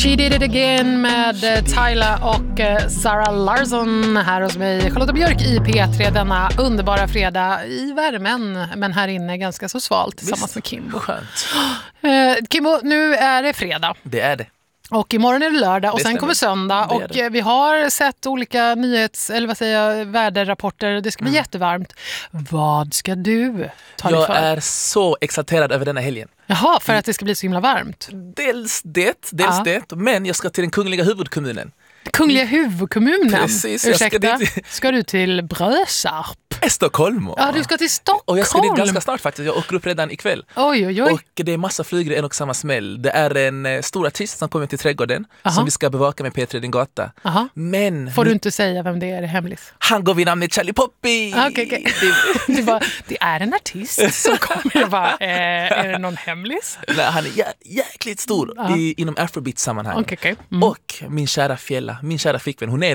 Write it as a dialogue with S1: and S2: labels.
S1: She Did It Again med Tyla och Sarah Larsson här hos mig. Charlotta Björk i P3 denna underbara fredag i värmen, men här inne ganska så svalt tillsammans med Kimbo.
S2: Skönt.
S1: Kimbo, nu är det fredag.
S2: Det är det.
S1: Och imorgon är det lördag och
S2: Det
S1: sen
S2: stämmer.
S1: kommer söndag och vi har sett olika väderrapporter. Det ska bli jättevarmt. Vad ska du ta dig
S2: Jag
S1: för?
S2: är så exalterad över denna helgen.
S1: Jaha, för att det ska bli så himla varmt.
S2: Dels det, men jag ska till den kungliga huvudkommunen.
S1: Kungliga huvudkommunen.
S2: Precis, jag ska
S1: Ursäkta,
S2: dit.
S1: ska du till Brösarp?
S2: Stockholm.
S1: Ja, du ska till Stockholm.
S2: Och jag ska dit ganska snart faktiskt. Jag åker upp redan ikväll.
S1: Oj.
S2: Och det är massa flyger i en och samma smäll. Det är en stor artist som kommer till trädgården som vi ska bevaka med P3 Din Gata. Men
S1: får du inte säga vem det är hemlis?
S2: han går vid namnet Charlie Poppy.
S1: Okej. Det är en artist som kommer och bara, är det någon hemlis?
S2: Nej, han är jäkligt stor inom afrobeat-sammanhang.
S1: Okej.
S2: Och min kära Fjälla, min kära flickvän, hon är